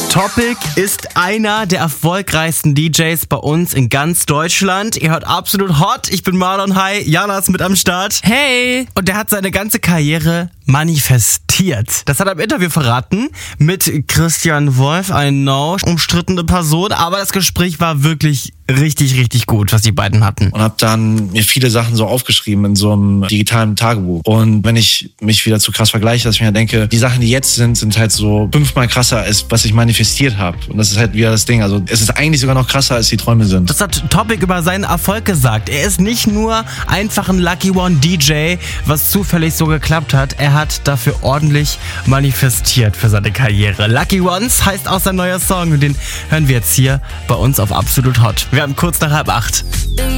Topic ist einer der erfolgreichsten DJs bei uns in ganz Deutschland. Ihr hört Absolut Hot. Ich bin Marlon. Hi, Jana ist mit am Start. Hey! Und der hat seine ganze Karriere manifestiert. Das hat er im Interview verraten mit Christian Wolf, eine umstrittene Person. Aber das Gespräch war wirklich richtig, richtig gut, was die beiden hatten. Und habe dann mir viele Sachen so aufgeschrieben in so einem digitalen Tagebuch. Und wenn ich mich wieder zu krass vergleiche, dass ich mir denke, die Sachen, die jetzt sind halt so 5-mal krasser als was ich manifestiert habe. Und das ist halt wieder das Ding. Also es ist eigentlich sogar noch krasser, als die Träume sind. Das hat Topic über seinen Erfolg gesagt. Er ist nicht nur einfach ein Lucky One DJ, was zufällig so geklappt hat. Er hat dafür ordentlich manifestiert für seine Karriere. Lucky Ones heißt auch sein neuer Song und den hören wir jetzt hier bei uns auf Absolut Hot. Wir haben kurz nach 7:30.